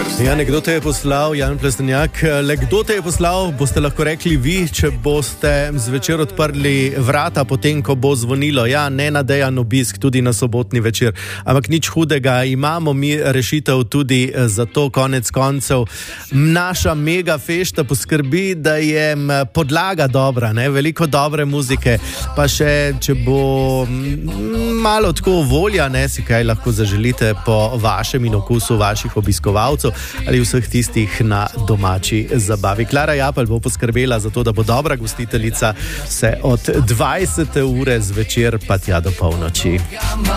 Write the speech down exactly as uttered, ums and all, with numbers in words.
Ja, nekdo te je poslal, Jan Plestenjak, le kdo te je poslal, boste lahko rekli vi, če boste zvečer odprli vrata, potem, ko bo zvonilo. Ja, nenadejan obisk tudi na sobotni večer, ampak nič hudega, imamo mi rešitev tudi za to, konec koncev. Naša mega fešta poskrbi, da je podlaga dobra, ne? Veliko dobre muzike, pa še, če bo malo tako volja, ne, si kaj lahko zaželite po vašem in okusu vaših obiskovalcev ali vseh tistih na domači zabavi. Klara Japelj bo poskrbela za to, da bo dobra gostiteljica vse od dvajsete ure zvečer pa tja do polnoči.